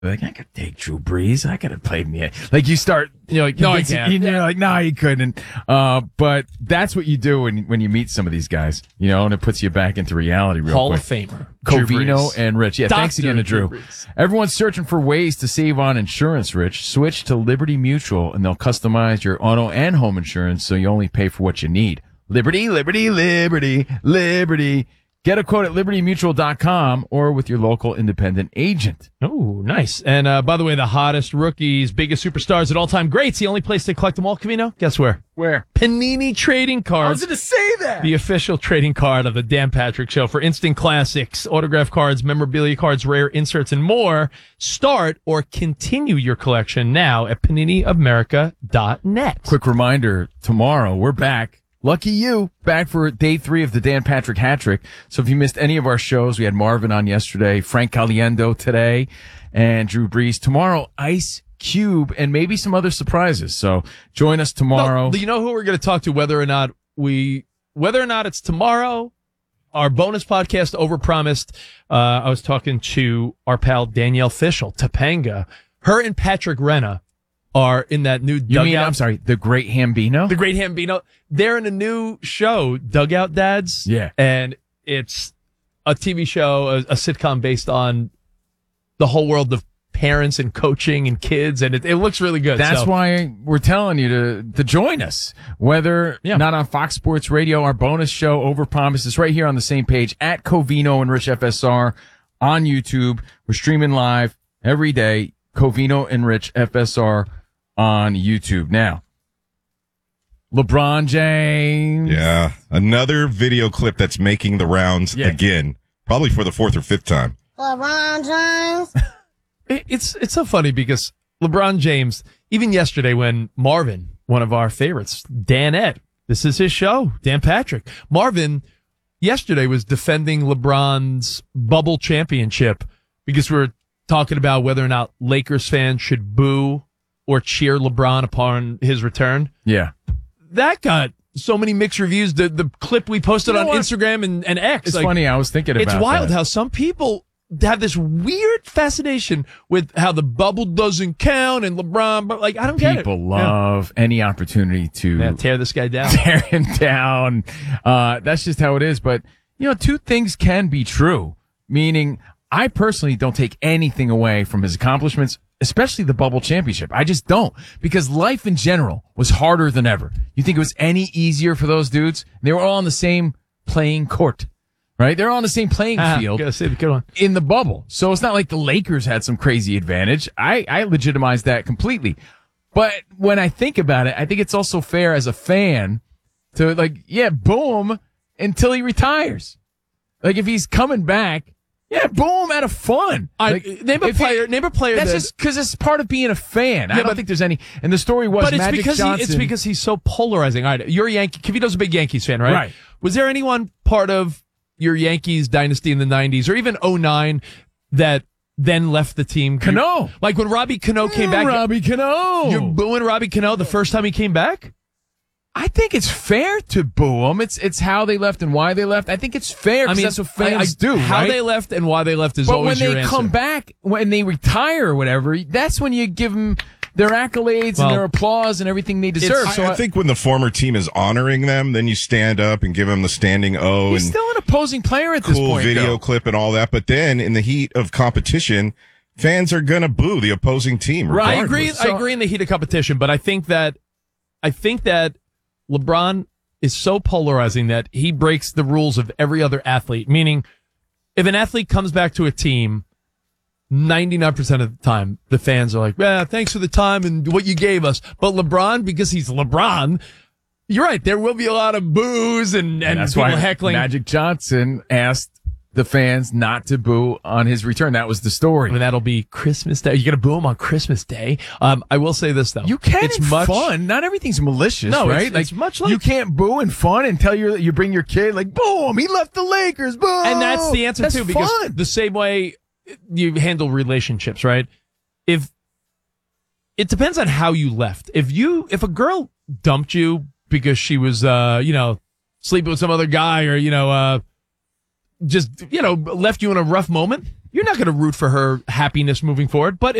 Like, I could take Drew Brees. I could have played me. Like, you start, like, no, I can't. You're like, no, you couldn't. But that's what you do when you meet some of these guys, and it puts you back into reality real Hall quick. of Famer. Covino and Rich. Yeah, thanks again to Drew. Brees. Everyone's searching for ways to save on insurance, Rich. Switch to Liberty Mutual, and they'll customize your auto and home insurance so you only pay for what you need. Liberty, Liberty, Liberty, Liberty. Get a quote at libertymutual.com or with your local independent agent. Oh, nice. And by the way, the hottest rookies, biggest superstars at all-time greats, the only place to collect them all, Covino, guess where? Where? Panini Trading Cards. I was going to say that. The official trading card of the Dan Patrick Show for instant classics, autograph cards, memorabilia cards, rare inserts, and more. Start or continue your collection now at PaniniAmerica.net. Quick reminder, tomorrow we're back. Lucky you, back for day 3 of the Dan Patrick Hat Trick. So if you missed any of our shows, we had Marvin on yesterday, Frank Caliendo today, and Drew Brees. Tomorrow, Ice Cube, and maybe some other surprises. So join us tomorrow. No, you know who we're going to talk to, whether or not it's tomorrow, our bonus podcast, Overpromised. I was talking to our pal Danielle Fishel, Topanga. Her and Patrick Renna are in that new Dugout. The Great Hambino? The Great Hambino. They're in a new show, Dugout Dads. Yeah. And it's a TV show, a sitcom based on the whole world of parents and coaching and kids, and it looks really good. That's why we're telling you to join us. Whether not on Fox Sports Radio, our bonus show, Overpromised, is right here on the same page at Covino and Rich FSR on YouTube. We're streaming live every day, Covino and Rich FSR on YouTube. Now, LeBron James. Yeah, another video clip that's making the rounds again, probably for the 4th or 5th time. LeBron James. It's so funny because LeBron James, even yesterday when Marvin, one of our favorites, Dan Ed, this is his show, Dan Patrick. Marvin yesterday was defending LeBron's bubble championship because we were talking about whether or not Lakers fans should boo or cheer LeBron upon his return. Yeah. That got so many mixed reviews. The clip we posted on Instagram and X. It's funny. I was thinking about it. It's wild how some people have this weird fascination with how the bubble doesn't count and LeBron, but I don't get it. People love any opportunity to tear this guy down. Tear him down. That's just how it is. But, two things can be true, meaning I personally don't take anything away from his accomplishments, especially the bubble championship. I just don't, because life in general was harder than ever. You think it was any easier for those dudes? They were all on the same playing court, right? They're all on the same playing field. Gotta say the good one. In the bubble. So it's not like the Lakers had some crazy advantage. I legitimize that completely. But when I think about it, I think it's also fair as a fan to boo him until he retires. Like if he's coming back, boom, out of fun. Name a player. That's just because it's part of being a fan. I don't think there's any. And the story was, but Magic Johnson. It's because he's so polarizing. All right, you're a Yankee. Kivito's a big Yankees fan, right? Right. Was there anyone part of your Yankees dynasty in the 90s or even 09 that then left the team? Cano. Like when Robbie Cano came back. Robbie Cano. You're booing Robbie Cano the first time he came back? I think it's fair to boo them. It's how they left and why they left. I think it's fair because that's what fans do, How right? they left and why they left is always your answer. But when they come back, when they retire or whatever, that's when you give them their accolades and their applause and everything they deserve. I think when the former team is honoring them, then you stand up and give them the standing O. He's still an opposing player at this point. Cool video clip and all that. But then in the heat of competition, fans are going to boo the opposing team. Right. I agree in the heat of competition, but I think that LeBron is so polarizing that he breaks the rules of every other athlete. Meaning, if an athlete comes back to a team, 99% of the time, the fans are like, thanks for the time and what you gave us. But LeBron, because he's LeBron, you're right, there will be a lot of boos and that's people why heckling. Magic Johnson asked the fans not to boo on his return. That was the story. And that'll be Christmas Day. You're going to boo him on Christmas Day. I will say this, though. You can. It's fun. Not everything's malicious, right? It's much like... You can't boo in fun until you bring your kid, boom, he left the Lakers, boom. And that's the answer, too, because the same way you handle relationships, right? It depends on how you left. If a girl dumped you because she was, sleeping with some other guy or, just, left you in a rough moment, You're not going to root for her happiness moving forward. But